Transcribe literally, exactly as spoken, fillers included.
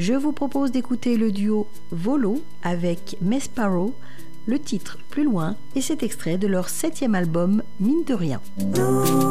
Je vous propose d'écouter le duo Volo avec Mesparrow, le titre Plus loin, et cet extrait de leur septième album Mine de rien.